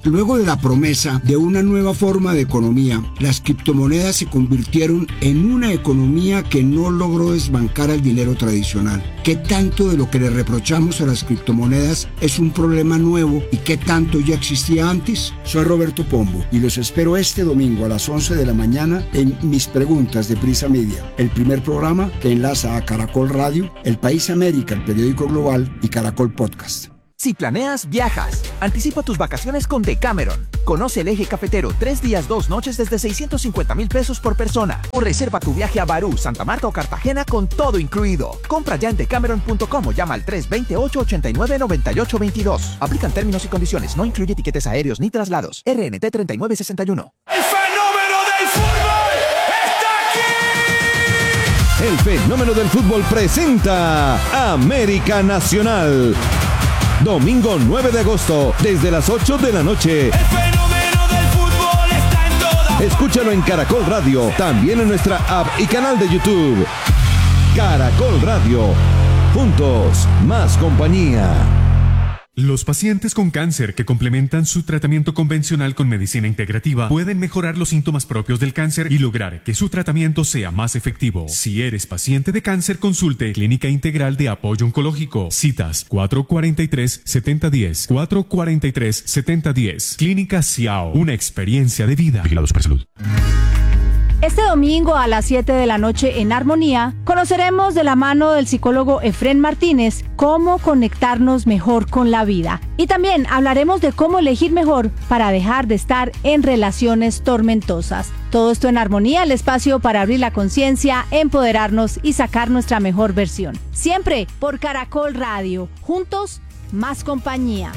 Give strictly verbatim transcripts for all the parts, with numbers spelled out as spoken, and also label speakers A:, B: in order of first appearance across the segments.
A: Luego de la promesa de una nueva forma de economía, las criptomonedas se convirtieron en una economía que no logró desbancar al dinero tradicional. ¿Qué tanto de lo que le reprochamos a las criptomonedas es un problema nuevo y qué tanto ya existía antes? Soy Roberto Pombo y los espero este domingo a las once de la mañana en Mis Preguntas de Prisa Media, el primer programa que enlaza a Caracol Radio, El País América, el periódico global y Caracol Podcast.
B: Si planeas, viajas. Anticipa tus vacaciones con Decameron. Conoce el eje cafetero tres días, dos noches desde seiscientos cincuenta mil pesos por persona. O reserva tu viaje a Barú, Santa Marta o Cartagena con todo incluido. Compra ya en decameron punto com o llama al tres dos ocho, ocho nueve, nueve ocho dos dos. Aplican términos y condiciones. No incluye tiquetes aéreos ni traslados. R N T treinta y nueve sesenta y uno.
C: ¡El fenómeno del fútbol está aquí!
D: El fenómeno del fútbol presenta América Nacional. Domingo nueve de agosto, desde las ocho de la noche.
C: El fenómeno del fútbol está en todas.
D: Escúchalo en Caracol Radio, también en nuestra app y canal de YouTube. Caracol Radio. Juntos, más compañía.
E: Los pacientes con cáncer que complementan su tratamiento convencional con medicina integrativa pueden mejorar los síntomas propios del cáncer y lograr que su tratamiento sea más efectivo. Si eres paciente de cáncer, consulte Clínica Integral de Apoyo Oncológico. Citas cuatro cuatro tres, siete cero uno cero, cuatro cuatro tres, siete cero uno cero. Clínica Ciao, una experiencia de vida. Vigilado Supersalud.
F: Este domingo a las siete de la noche en Armonía, conoceremos de la mano del psicólogo Efrén Martínez cómo conectarnos mejor con la vida. Y también hablaremos de cómo elegir mejor para dejar de estar en relaciones tormentosas. Todo esto en Armonía, el espacio para abrir la conciencia, empoderarnos y sacar nuestra mejor versión. Siempre por Caracol Radio. Juntos, más compañía.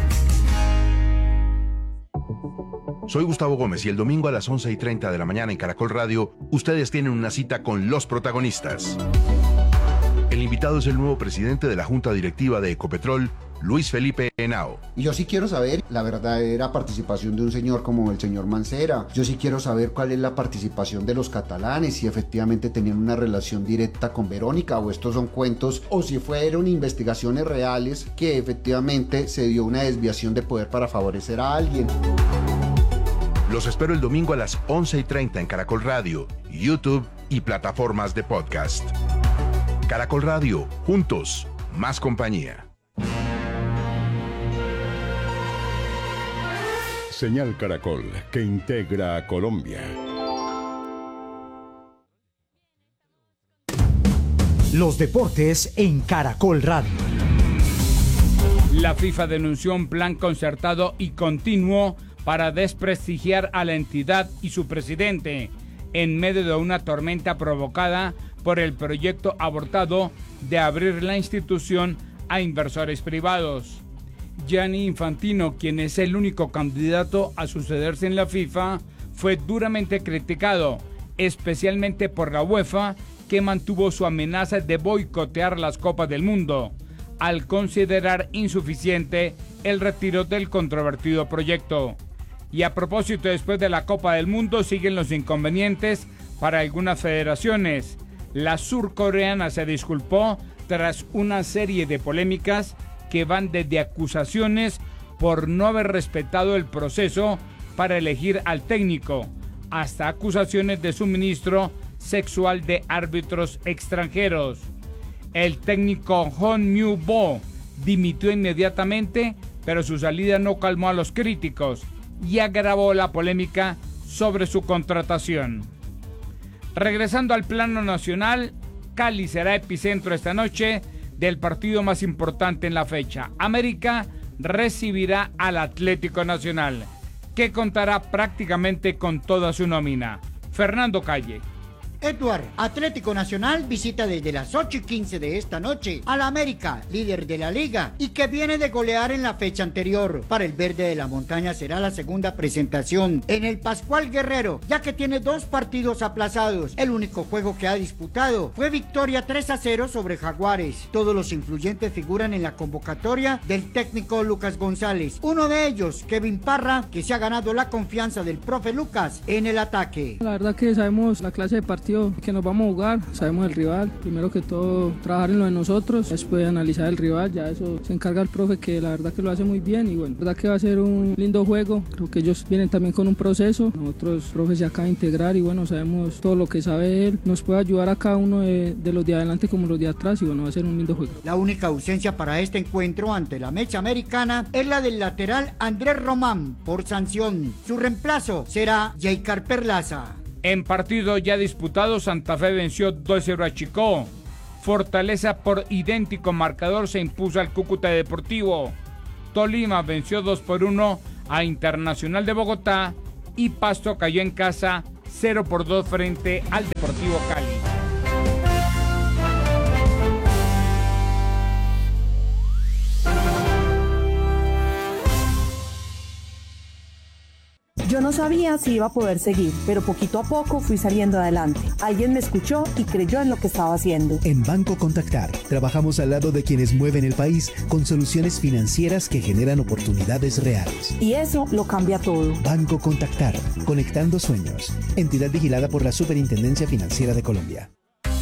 G: Soy Gustavo Gómez y el domingo a las once y treinta de la mañana en Caracol Radio, ustedes tienen una cita con los protagonistas. El invitado es el nuevo presidente de la Junta Directiva de Ecopetrol, Luis Felipe Henao.
H: Y yo sí quiero saber la verdadera participación de un señor como el señor Mancera. Yo sí quiero saber cuál es la participación de los catalanes, si efectivamente tenían una relación directa con Verónica o estos son cuentos, o si fueron investigaciones reales que efectivamente se dio una desviación de poder para favorecer a alguien.
G: Los espero el domingo a las once y treinta en Caracol Radio, YouTube y plataformas de podcast. Caracol Radio, juntos, más compañía.
I: Señal Caracol, que integra a Colombia.
J: Los deportes en Caracol Radio.
K: La FIFA denunció un plan concertado y continuo para desprestigiar a la entidad y su presidente en medio de una tormenta provocada por el proyecto abortado de abrir la institución a inversores privados. Gianni Infantino, quien es el único candidato a sucederse en la FIFA, fue duramente criticado, especialmente por la UEFA, que mantuvo su amenaza de boicotear las Copas del Mundo, al considerar insuficiente el retiro del controvertido proyecto. Y a propósito, después de la Copa del Mundo siguen los inconvenientes para algunas federaciones. La surcoreana se disculpó tras una serie de polémicas que van desde acusaciones por no haber respetado el proceso para elegir al técnico, hasta acusaciones de suministro sexual de árbitros extranjeros. El técnico Hon Myu-bo dimitió inmediatamente, pero su salida no calmó a los críticos y agravó la polémica sobre su contratación. Regresando al plano nacional, Cali será epicentro esta noche del partido más importante en la fecha. América recibirá al Atlético Nacional, que contará prácticamente con toda su nómina. Fernando Calle.
L: Edward, Atlético Nacional visita desde las ocho y quince de esta noche al América, líder de la liga, y que viene de golear en la fecha anterior. Para el Verde de la Montaña será la segunda presentación en el Pascual Guerrero, ya que tiene dos partidos aplazados. El único juego que ha disputado fue victoria tres a cero sobre Jaguares. Todos los influyentes figuran en la convocatoria del técnico Lucas González. Uno de ellos, Kevin Parra, que se ha ganado la confianza del profe Lucas en el ataque.
M: La verdad que sabemos la clase de partido partido que nos vamos a jugar, sabemos el rival, primero que todo trabajar en lo de nosotros, después analizar el rival, ya eso se encarga el profe que la verdad que lo hace muy bien y bueno, la verdad que va a ser un lindo juego, creo que ellos vienen también con un proceso, nosotros profe se acaba de integrar y bueno, sabemos todo lo que sabe él, nos puede ayudar a cada uno de, de los de adelante como los de atrás y bueno, va a ser un lindo juego.
L: La única ausencia para este encuentro ante la mecha americana es la del lateral Andrés Román por sanción, su reemplazo será Jaycar Perlaza.
K: En partido ya disputado, Santa Fe venció dos cero a Chicó. Fortaleza por idéntico marcador se impuso al Cúcuta Deportivo. Tolima venció dos por uno a Internacional de Bogotá y Pasto cayó en casa cero por dos frente al Deportivo Cali.
N: Yo no sabía si iba a poder seguir, pero poquito a poco fui saliendo adelante. Alguien me escuchó y creyó en lo que estaba haciendo.
O: En Banco Contactar, trabajamos al lado de quienes mueven el país con soluciones financieras que generan oportunidades reales.
N: Y eso lo cambia todo.
O: Banco Contactar, conectando sueños. Entidad vigilada por la Superintendencia Financiera de Colombia.